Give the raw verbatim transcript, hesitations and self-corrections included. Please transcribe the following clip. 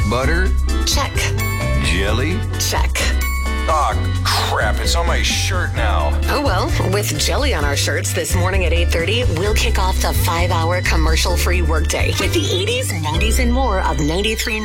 Butter? Check. Jelly? Check. Aw, crap, it's on my shirt now. Oh well, with jelly on our shirts this morning at eight thirty, we'll kick off the five-hour commercial-free workday with the eighties, nineties, and more of ninety-three point nine